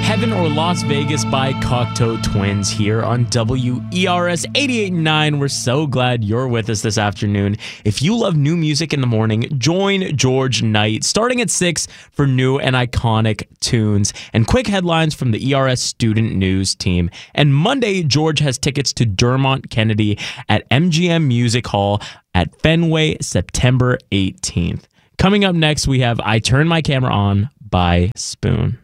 Heaven or Las Vegas by Cocteau Twins here on WERS 88.9. We're so glad you're with us this afternoon. If you love new music in the morning, join George Knight starting at 6 for new and iconic tunes and quick headlines from the ERS student news team. And Monday, George has tickets to Dermot Kennedy at MGM Music Hall at Fenway, September 18th. Coming up next, we have I Turn My Camera On by Spoon.